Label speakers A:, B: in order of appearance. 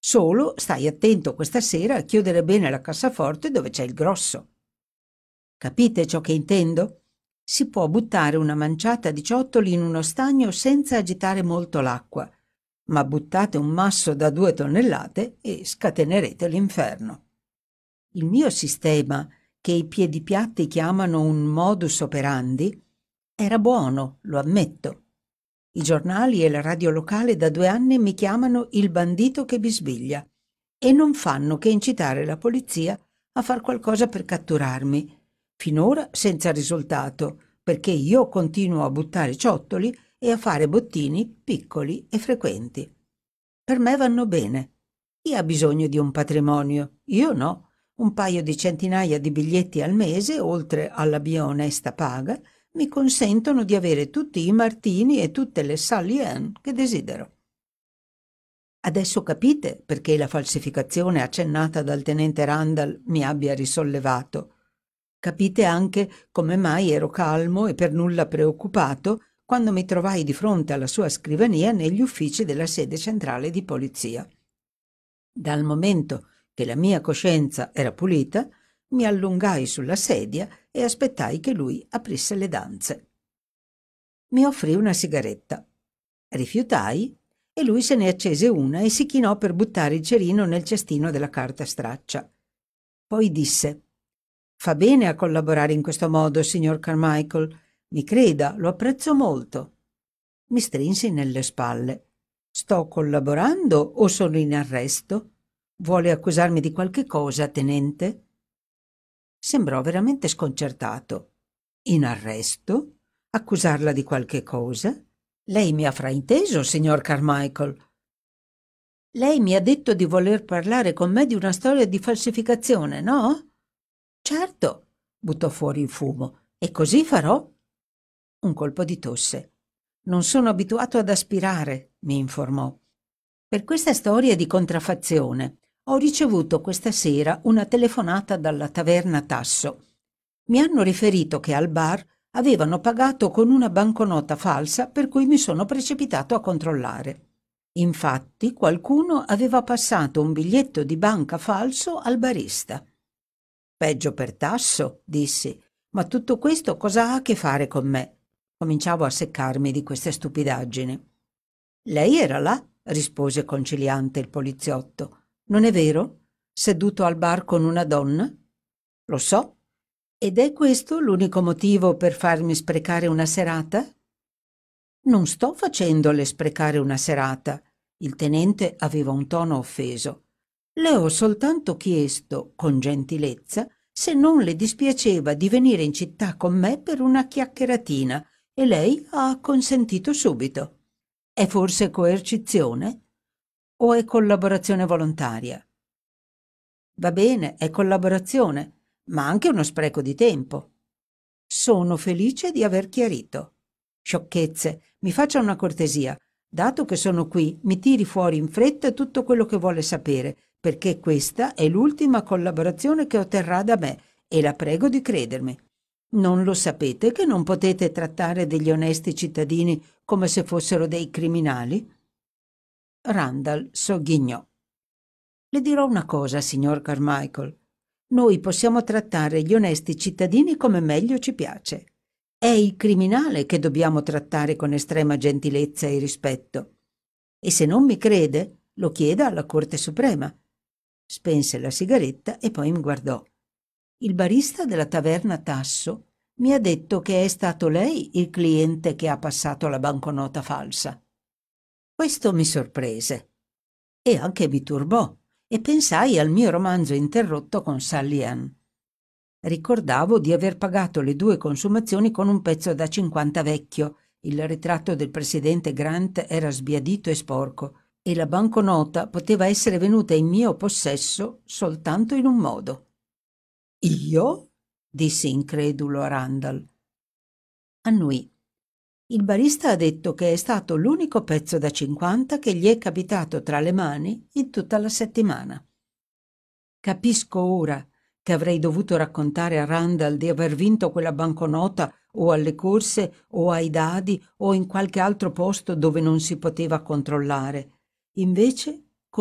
A: Solo stai attento questa sera a chiudere bene la cassaforte dove c'è il grosso. Capite ciò che intendo? Si può buttare una manciata di ciottoli in uno stagno senza agitare molto l'acqua, ma buttate un masso da 2 tonnellate e scatenerete l'inferno. Il mio sistema, che i piedipiatti chiamano un modus operandi, era buono, lo ammetto. I giornali e la radio locale da 2 anni mi chiamano il bandito che bisbiglia e non fanno che incitare la polizia a far qualcosa per catturarmi. Finora senza risultato, perché io continuo a buttare ciottoli e a fare bottini piccoli e frequenti. Per me vanno bene. Chi ha bisogno di un patrimonio? Io no. Un paio di centinaia di biglietti al mese, oltre alla mia onesta paga, mi consentono di avere tutti i Martini e tutte le Sally Ann che desidero. Adesso capite perché la falsificazione accennata dal tenente Randall mi abbia risollevato. Capite anche come mai ero calmo e per nulla preoccupato quando mi trovai di fronte alla sua scrivania negli uffici della sede centrale di polizia. Dal momento che la mia coscienza era pulita, mi allungai sulla sedia e aspettai che lui aprisse le danze. Mi offrì una sigaretta. Rifiutai e lui se ne accese una e si chinò per buttare il cerino nel cestino della carta straccia. Poi disse: «Fa bene a collaborare in questo modo, signor Carmichael. Mi creda, lo apprezzo molto». Mi strinsi nelle spalle. «Sto collaborando o sono in arresto? Vuole accusarmi di qualche cosa, tenente?» Sembrò veramente sconcertato. «In arresto? Accusarla di qualche cosa? Lei mi ha frainteso, signor Carmichael. Lei mi ha detto di voler parlare con me di una storia di falsificazione, no?» «Certo», buttò fuori il fumo, «e così farò». Un colpo di tosse. «Non sono abituato ad aspirare», mi informò. «Per questa storia di contraffazione ho ricevuto questa sera una telefonata dalla taverna Tasso. Mi hanno riferito che al bar avevano pagato con una banconota falsa, per cui mi sono precipitato a controllare. Infatti qualcuno aveva passato un biglietto di banca falso al barista». «Peggio per Tasso», dissi, «ma tutto questo cosa ha a che fare con me?» Cominciavo a seccarmi di queste stupidaggini. «Lei era là», rispose conciliante il poliziotto. «Non è vero? Seduto al bar con una donna?» «Lo so. Ed è questo l'unico motivo per farmi sprecare una serata?» «Non sto facendole sprecare una serata». Il tenente aveva un tono offeso. «Le ho soltanto chiesto, con gentilezza, se non le dispiaceva di venire in città con me per una chiacchieratina, e lei ha acconsentito subito. È forse coercizione? O è collaborazione volontaria?» «Va bene, è collaborazione, ma anche uno spreco di tempo». «Sono felice di aver chiarito». «Sciocchezze, mi faccia una cortesia. Dato che sono qui, mi tiri fuori in fretta tutto quello che vuole sapere, perché questa è l'ultima collaborazione che otterrà da me e la prego di credermi. Non lo sapete che non potete trattare degli onesti cittadini come se fossero dei criminali?» Randall sogghignò. «Le dirò una cosa, signor Carmichael. Noi possiamo trattare gli onesti cittadini come meglio ci piace. È il criminale che dobbiamo trattare con estrema gentilezza e rispetto. E se non mi crede, lo chieda alla Corte Suprema». Spense la sigaretta e poi mi guardò. «Il barista della taverna Tasso mi ha detto che è stato lei il cliente che ha passato la banconota falsa». Questo mi sorprese e anche mi turbò, e pensai al mio romanzo interrotto con Sally Ann. Ricordavo di aver pagato le 2 consumazioni con un pezzo da 50 vecchio. Il ritratto del presidente Grant era sbiadito e sporco, e la banconota poteva essere venuta in mio possesso soltanto in un modo. «Io?» dissi incredulo a Randall. Annui. «Il barista ha detto che è stato l'unico pezzo da 50 che gli è capitato tra le mani in tutta la settimana». Capisco ora che avrei dovuto raccontare a Randall di aver vinto quella banconota o alle corse o ai dadi o in qualche altro posto dove non si poteva controllare. Invece